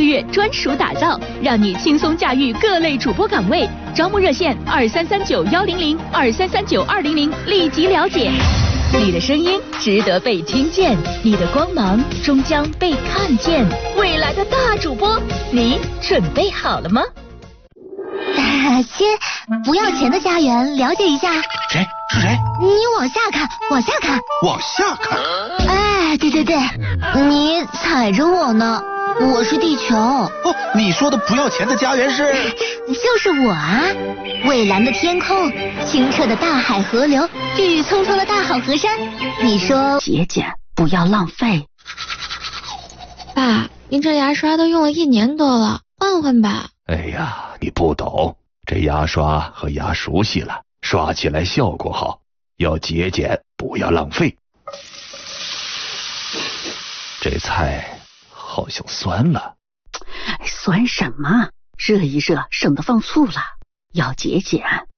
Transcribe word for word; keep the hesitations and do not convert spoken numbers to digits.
月专属打造，让你轻松驾驭各类主播岗位。招募热线二三三九幺零零二三三九二零零，立即了解。你的声音值得被听见，你的光芒终将被看见。未来的大主播，你准备好了吗？ 先不要钱的家园了解一下。 谁？是谁？ 你往下看，往下看， 往下看。 哎，对对对，你踩着我呢，我是地球。 哦，你说的不要钱的家园是？ 就是我啊！蔚蓝的天空，清澈的大海河流，郁郁葱葱的大好河山。你说节俭，不要浪费。 爸，您这牙刷都用了一年多了，换换吧。 哎呀，你不懂，这牙刷和牙熟悉了，刷起来效果好。要节俭，不要浪费。这菜好像酸了。 酸什么？热一热，省得放醋了。要节俭，